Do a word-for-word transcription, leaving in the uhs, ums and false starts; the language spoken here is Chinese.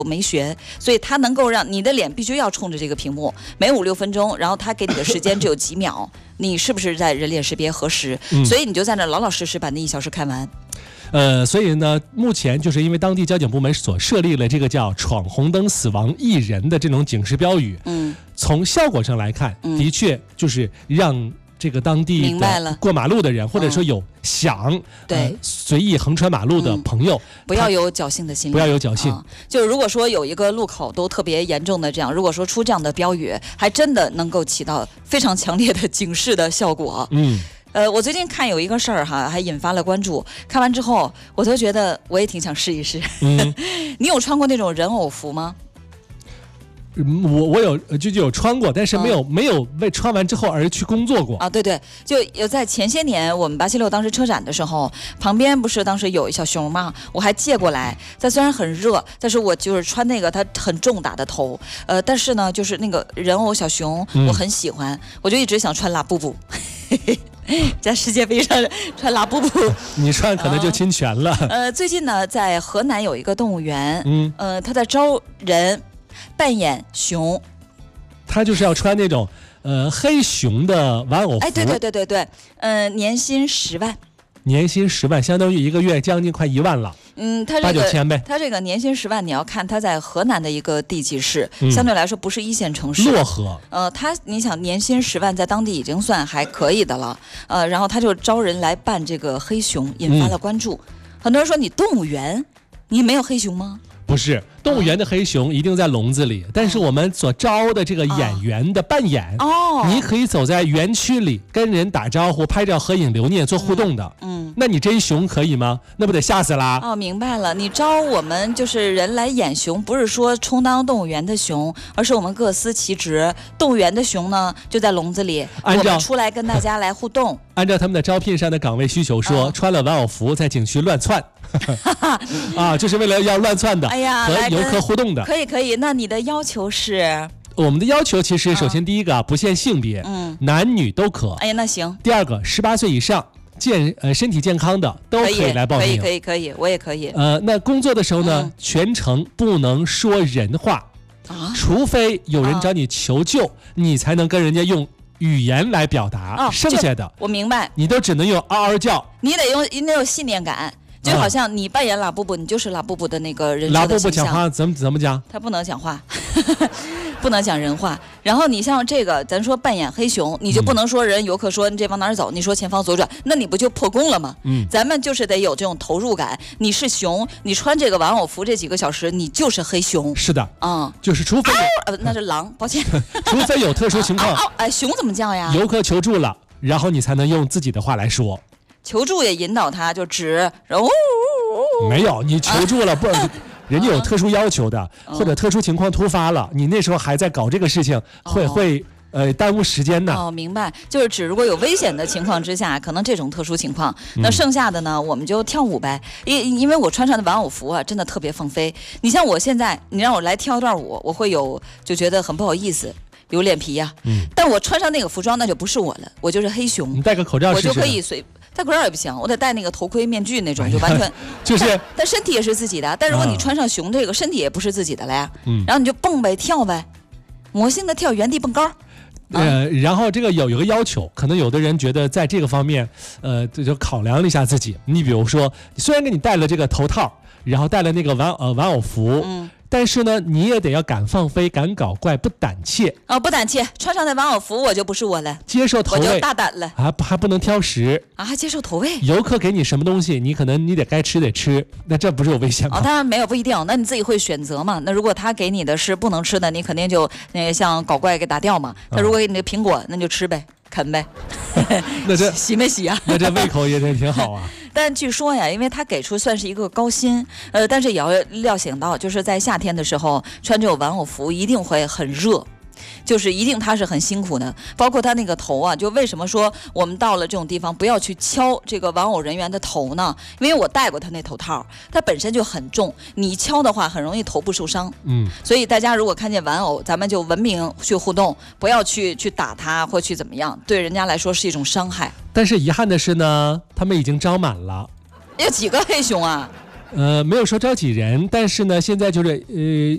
没学，所以他能够让你的脸必须要冲着这个屏幕，每五六分钟，然后他给你的时间只有几秒，你是不是在人脸识别核实？嗯、所以你就在那老老实实把那一小时看完。 呃，所以呢，目前就是因为当地交警部门所设立了这个叫"闯红灯死亡一人"的这种警示标语，嗯，从效果上来看，嗯、的确就是让这个当地的过马路的人，或者说有想、嗯、对、呃、随意横穿马路的朋友、嗯、 不要有侥幸的心理， 不要有侥幸、嗯。 就是如果说有一个路口都特别严重的这样，如果说出这样的标语，还真的能够起到非常强烈的警示的效果。嗯。呃，我最近看有一个事儿哈，还引发了关注。看完之后，我都觉得我也挺想试一试。嗯、你有穿过那种人偶服吗？ 我我有就就有穿过，但是没有、嗯、没有为穿完之后而去工作过啊。对对，就有在前些年我们八七六当时车展的时候，旁边不是当时有一小熊嘛，我还借过来。它虽然很热，但是我就是穿那个它很重打的头，呃，但是呢，就是那个人偶小熊我很喜欢，嗯、我就一直想穿拉布布。在世界杯上穿拉布布， 你穿可能就侵权了。 呃, 呃，最近呢，在河南有一个动物园，嗯，呃，他在招人扮演熊， 他就是要穿那种呃黑熊的玩偶服。 哎，对对对对对，呃，年薪十万。 年薪十万，相当于一个月将近快一万了。 嗯，他这个八九千呗。 他这个年薪十万，你要看他在河南的一个地级市，嗯、相对来说不是一线城市。 漯河。 呃，他你想年薪十万，在当地已经算还可以的了。呃，然后他就招人来扮这个黑熊，引发了关注。嗯、很多人说你动物园，你没有黑熊吗？ 不是，动物园的黑熊一定在笼子里，但是我们所招的这个演员的扮演，哦，你可以走在园区里跟人打招呼、拍照、合影、留念、做互动的。嗯，嗯那你这一熊可以吗？那不得吓死啦！ 哦，明白了，你招我们就是人来演熊，不是说充当动物园的熊，而是我们各司其职。动物园的熊呢，就在笼子里，我们出来跟大家来互动。 按照他们的招聘上的岗位需求说，哦、穿了玩偶服在景区乱窜。啊，就是为了要乱窜的，哎呀，和游客互动的。 可以可以，那你的要求是？ 我们的要求其实首先第一个、啊、不限性别，嗯，男女都可。 哎呀，那行。 第二个，十八岁以上健呃身体健康的都可以来报名。 可以可以可以，我也可以。 呃，那工作的时候呢，嗯、全程不能说人话，啊、除非有人找你求救，啊、你才能跟人家用语言来表达。哦、剩下的我明白， 你都只能用嗷嗷叫。 你得用，你得有信念感。就好像你扮演拉布布，你就是拉布布的那个人设的形象。 拉布布讲话怎么怎么讲？ 他不能讲话，不能讲人话。然后你像这个，咱说扮演黑熊，你就不能说人游客说你这往哪儿走，你说前方左转，那你不就破功了吗？嗯，咱们就是得有这种投入感。你是熊，你穿这个玩偶服这几个小时，你就是黑熊。 是的，嗯，就是除非呃那是狼，抱歉， 除非有特殊情况。 哦，哎，熊怎么叫呀？ 游客求助了，然后你才能用自己的话来说。 求助也引导他，就指，然后没有，你求助了、啊、不，人家有特殊要求的，啊、或者特殊情况突发了，你那时候还在搞这个事情，会、哦、会呃耽误时间的。 哦，明白，就是指如果有危险的情况之下，可能这种特殊情况，那剩下的呢，嗯、我们就跳舞呗。因因为我穿上的玩偶服啊，真的特别放飞。你像我现在，你让我来跳一段舞，我会有就觉得很不好意思。有脸皮呀、啊，嗯，但我穿上那个服装，那就不是我了，我就是黑熊。 你戴个口罩试试， 我就可以随戴口罩也不行，我得戴那个头盔、面具那种，就完全、哎、 就是。 但身体也是自己的，但如果你穿上熊这个，身体也不是自己的了呀。嗯，然后你就蹦呗，跳呗，魔性的跳，原地蹦高。 呃，然后这个有有个要求，可能有的人觉得在这个方面，呃，这就考量了一下自己。你比如说，虽然给你戴了这个头套，然后戴了那个玩呃玩偶服，嗯。但是呢，你也得要敢放飞，敢搞怪，不胆怯哦，不胆怯。穿上那玩偶服，我就不是我了， 接受投喂， 我就大胆了啊，还不能挑食啊，还接受投喂。 游客给你什么东西，你可能你得该吃得吃，那这不是有危险吗？ 哦，当然没有，不一定。那你自己会选择嘛？那如果他给你的是不能吃的，你肯定就那个像搞怪给打掉嘛。他如果给你的苹果，那就吃呗，啃呗。 那这洗没洗啊？ 那这胃口也得挺好啊。 但据说呀，因为他给出算是一个高薪，呃，但是也要料想到，就是在夏天的时候穿这种玩偶服一定会很热。就是一定他是很辛苦的，包括他那个头啊，就为什么说我们到了这种地方不要去敲这个玩偶人员的头呢？因为我戴过他那头套，它本身就很重，你敲的话很容易头部受伤。嗯，所以大家如果看见玩偶，咱们就文明去互动，不要去去打他或去怎么样，对人家来说是一种伤害。 但是遗憾的是呢，他们已经招满了。 有几个黑熊啊？ 呃，没有说招几人，但是呢，现在就是呃